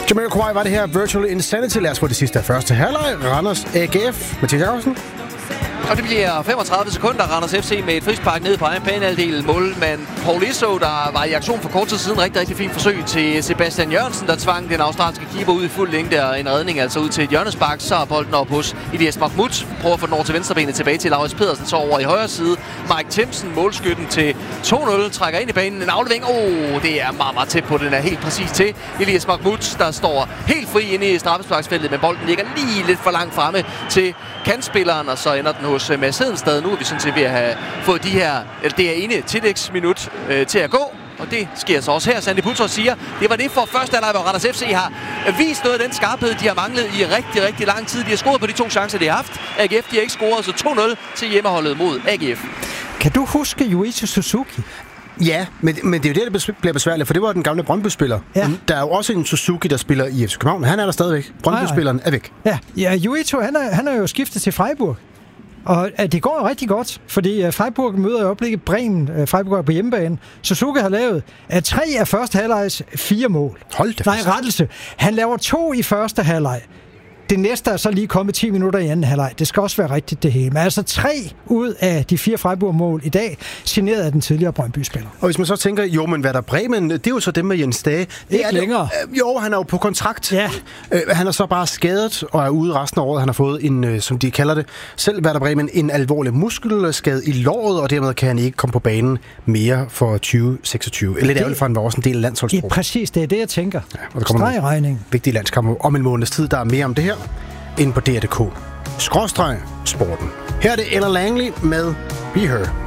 Jamiroquai var det her, Virtual Insanity. Lad os få det sidste af første halvleg. Randers AGF. Mathias Jacobsen. Og det bliver 35 sekunder. Randers FC med et frispark ned på egen banehalvdel. Målmand Paul Iso, der var i aktion for kort tid siden. Rigtig fint forsøg til Sebastian Jørgensen, der tvang den australske keeper ud i fuld længde. Og en redning altså ud til et hjørnespark. Så er bolden op hos Elias Mahmoud. Prøver at få den over til venstrebenet, tilbage til Laurits Pedersen. Så over i højre side. Mike Themsen, målskytten til 2-0. Trækker ind i banen. En aflevering. Det er meget tæt på. Den er helt præcis til Elias Mahmoud, der står helt fri inde i straffesparksfeltet. Men bolden ligger lige lidt for langt fremme til kantspilleren. Og så ender den hos Mads Hedenstad. Nu er vi sådan set ved at have fået det her ene tillægsminut til at gå. Og det sker så også her. Sandy Putros siger, det var det for første halvleg, hvor Randers FC har vist noget af den skarphed, de har manglet i rigtig lang tid. De har scoret på de 2 chancer, de har haft. AGF, de har ikke scoret, så 2-0 til hjemmeholdet mod AGF. Kan du huske Yuichi Suzuki? Ja, men det er jo det, der bliver besværligt, for det var den gamle Brøndby-spiller. Ja. Der er jo også en Suzuki, der spiller i FC København. Han er der stadigvæk. Brøndby-spilleren er væk. Ja, Yuichi, han er jo skiftet til Freiburg. Og det går jo rigtig godt, fordi Freiburg møder i øjeblikket Bremen. Freiburg er på hjemmebane. Suzuki har lavet 3 af første halvlegs 4 mål. Hold da fast. Nej, rettelse. Han laver 2 i første halvleg. Det næste er så lige kommet 10 minutter i anden halvleg. Det skal også være rigtigt det hele. Men altså 3 ud af de 4 Freiburg-mål i dag, signeret af den tidligere Brøndby-spiller. Og hvis man så tænker, men hvad der Bremen, det er jo så dem med Jens Dage. Ikke længere. Jo, han er jo på kontrakt. Ja. Han er så bare skadet og er ude resten af året. Han har fået en, som de kalder det, selv Werder Bremen, en alvorlig muskelskade i låret, og dermed kan han ikke komme på banen mere for 2026. Eller det er jo for, han var også en del af landsholdsprogram. Ja, præcis. Det er det, jeg tænker. Ja, og der kommer regning. Vigtige landskampe om en måneds tid. Der er mere om det her inde på DR.dk/sporten. Her er det Ella Langley med Be Her.